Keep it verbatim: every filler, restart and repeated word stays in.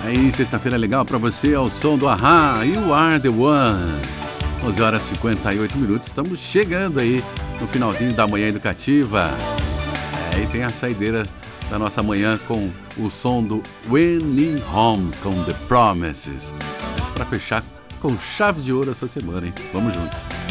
Aí, sexta-feira legal pra você, ao som do Ahá, You Are The One. onze horas e cinquenta e oito minutos, estamos chegando aí no finalzinho da manhã educativa. É, e tem a saideira da nossa manhã com o som do Winning Home com The Promises. Isso pra fechar com chave de ouro essa semana, hein? Vamos juntos.